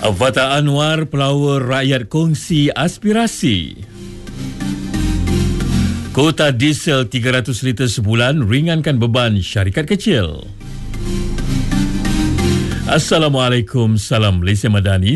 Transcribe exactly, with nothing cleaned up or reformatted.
Fatah Anwar, pelawar rakyat kongsi aspirasi. Kota diesel tiga ratus liter sebulan ringankan beban syarikat kecil. Assalamualaikum, salam Malaysia Madani.